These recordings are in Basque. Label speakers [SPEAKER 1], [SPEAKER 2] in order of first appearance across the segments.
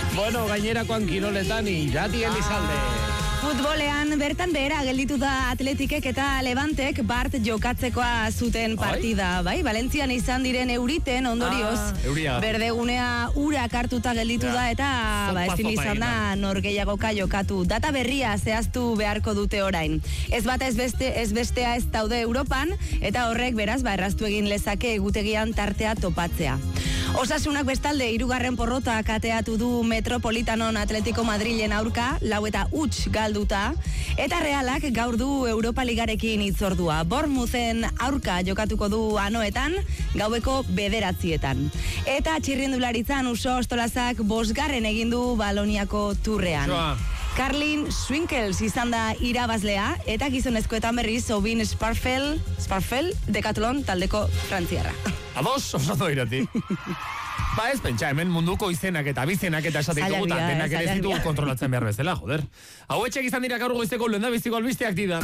[SPEAKER 1] Bueno, gainerakoan kiroletan Irati Elizalde.
[SPEAKER 2] Futbolean bertan behera gelditu da Atletikek eta Levantek Bart jokatzekoa zuten partida, bai? Valentzian izan diren euriten ondorioz, berdegunea urak hartuta gelditu da eta ezin izan da norgehiagoka jokatu. Data berria zehaztu beharko dute orain. Ez bata ez bestea ez daude Europan eta horrek beraz erraztu egin lezake egutegian tartea topatzea. Osasunak bestalde 3. porrota kateatu du Metropolitanon Atletico Madrilen aurka, 4-0 galduta, eta Realak gaur du Europa Ligarekin hitzordua. Bournemouthen aurka jokatuko du anoetan, gaueko 9:00. Eta txirrindularitzan Uso Ostolazak 5. egin du Baloniako turrean. Carlin Swinkels izan da irabazlea, eta gizonezkoetan berriz Obin Sparfel Decathlon taldeko frantziarra.
[SPEAKER 1] Ados, osatu Irati. Ez pentsa, hemen munduko izenak eta bizenak eta esatik dugu, denak ere zitu kontrolatzen behar bezala, joder. Hau etxek izan dira gaur goizeko lehendabiziko albisteak dira.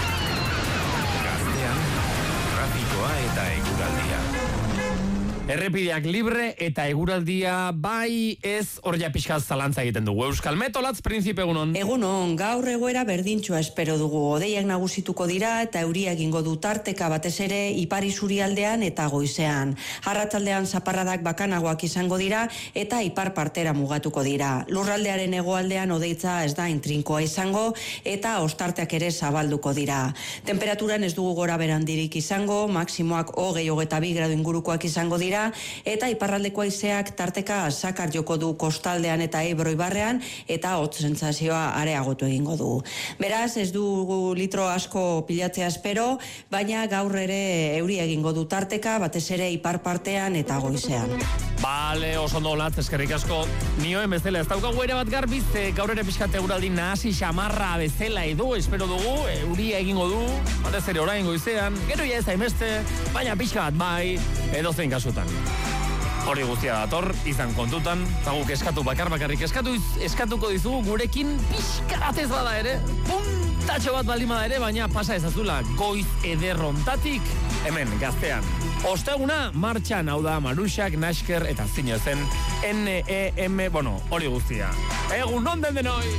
[SPEAKER 3] Gaztean, trafikoa eta eguraldia.
[SPEAKER 1] Errepideak libre eta eguraldia bai ez horria pixkaz zalantza egiten dugu. Euskal Metolatz, Prinzipe, egunon.
[SPEAKER 4] Egunon, gaur egoera berdintxoa espero dugu. Hodeiak nagusituko dira eta euria egingo du tarteka batez ere ipar isurialdean eta goizean. Arratsaldean zaparradak bakanagoak izango dira eta ipar partera mugatuko dira. Lurraldearen hegoaldean hodeitza ez da intrinkoa izango eta ostarteak ere zabalduko dira. Temperaturan ez dugu gora berandirik izango, maksimoak 20-22 gradu ingurukoak izango dira, eta iparraldeko haizeak tarteka sakar joko du kostaldean eta Ebro ibarrean eta hotz sentsazioa areagotu egingo du. Beraz, ez dugu litro asko pilatzea espero, baina gaur ere euria egingo du tarteka, batez ere ipar partean eta goizean.
[SPEAKER 1] Bale, oso ondo Latz, eskerrik asko. Nioen bezala, ez daukagu ere bat garbiz, gaur ere pixkat eguraldi nahasi xamarra bezala edo, espero dugu, euria egingo du, batez ere orain goizean, gero ja ez hainbeste, baina pixkat bai, edo zein kasutan. Hori guztia dator, izan kontutan, eta guk eskatu bakarrik eskatuko dizugu gurekin pixkaratez bada ere, puntatxo bat baldima da ere, baina pasa ezazula goiz ederrontatik, hemen Gaztean. Osteguna martxan, hau da Maruxak, Nasker eta Zinezen NEM, hori guztia. Egun non den denoi!